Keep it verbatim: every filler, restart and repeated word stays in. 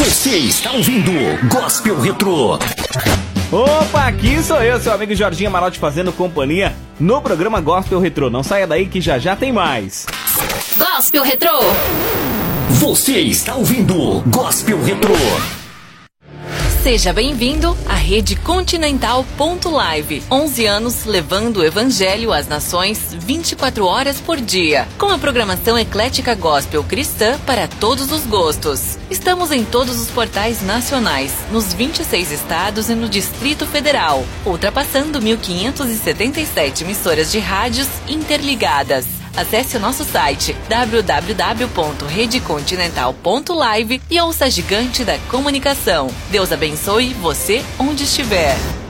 Você está ouvindo Gospel Retrô. Opa, aqui sou eu, seu amigo Jorginho Amarotti, fazendo companhia no programa Gospel Retrô. Não saia daí que já já tem mais. Gospel Retrô. Você está ouvindo Gospel Retrô. Seja bem-vindo à Rede Continental ponto live. onze anos levando o evangelho às nações vinte e quatro horas por dia. Com a programação eclética gospel cristã para todos os gostos. Estamos em todos os portais nacionais, nos vinte e seis estados e no Distrito Federal, ultrapassando mil quinhentas e setenta e sete emissoras de rádios interligadas. Acesse o nosso site w w w ponto rede continental ponto live e ouça a gigante da comunicação. Deus abençoe você onde estiver.